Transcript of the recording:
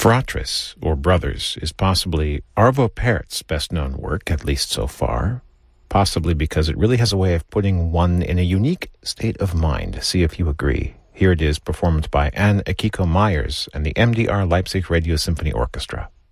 Fratris, or Brothers, is possibly Arvo Pärt's best-known work, at least so far, possibly because it really has a way of putting one in a unique state of mind. See if you agree. Here it is, performed by Anne Akiko Myers and the MDR Leipzig Radio Symphony Orchestra.